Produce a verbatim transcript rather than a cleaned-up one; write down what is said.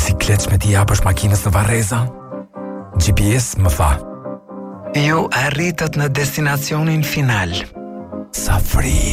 bicikletë me t'i japësh makinës në Varreza? G P S më tha: ju arritët në destinacionin final. Sa frikë.